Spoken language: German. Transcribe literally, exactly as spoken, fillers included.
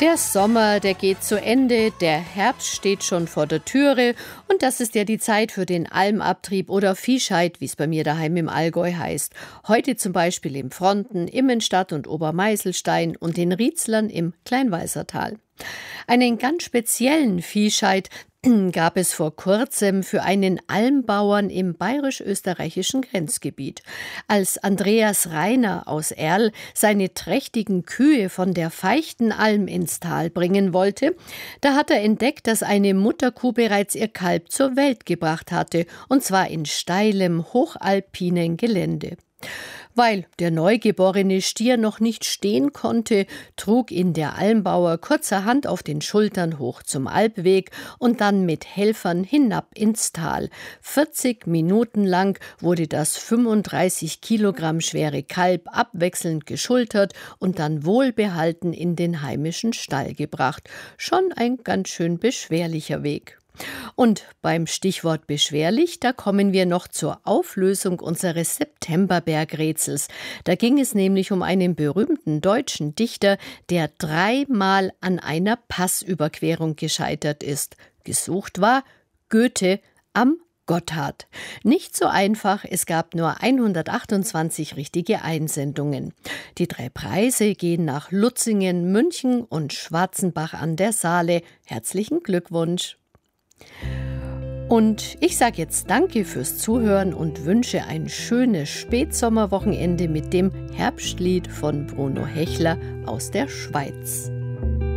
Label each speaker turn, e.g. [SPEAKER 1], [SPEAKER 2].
[SPEAKER 1] Der Sommer, der geht zu Ende, der Herbst steht schon vor der Türe und das ist ja die Zeit für den Almabtrieb oder Viehscheid, wie es bei mir daheim im Allgäu heißt. Heute zum Beispiel im Fronten, Immenstadt und Obermeiselstein und den Rietzlern im Kleinwalsertal. Einen ganz speziellen Viehscheid gab es vor kurzem für einen Almbauern im bayerisch-österreichischen Grenzgebiet. Als Andreas Reiner aus Erl seine trächtigen Kühe von der Feichtenalm ins Tal bringen wollte, da hat er entdeckt, dass eine Mutterkuh bereits ihr Kalb zur Welt gebracht hatte, und zwar in steilem, hochalpinen Gelände. Weil der neugeborene Stier noch nicht stehen konnte, trug ihn der Almbauer kurzerhand auf den Schultern hoch zum Alpweg und dann mit Helfern hinab ins Tal. vierzig Minuten lang wurde das fünfunddreißig Kilogramm schwere Kalb abwechselnd geschultert und dann wohlbehalten in den heimischen Stall gebracht. Schon ein ganz schön beschwerlicher Weg. Und beim Stichwort beschwerlich, da kommen wir noch zur Auflösung unseres Septemberbergrätsels. Da ging es nämlich um einen berühmten deutschen Dichter, der dreimal an einer Passüberquerung gescheitert ist. Gesucht war Goethe am Gotthard. Nicht so einfach, es gab nur hundertachtundzwanzig richtige Einsendungen. Die drei Preise gehen nach Lutzingen, München und Schwarzenbach an der Saale. Herzlichen Glückwunsch! Und ich sage jetzt Danke fürs Zuhören und wünsche ein schönes Spätsommerwochenende mit dem Herbstlied von Bruno Hechler aus der Schweiz.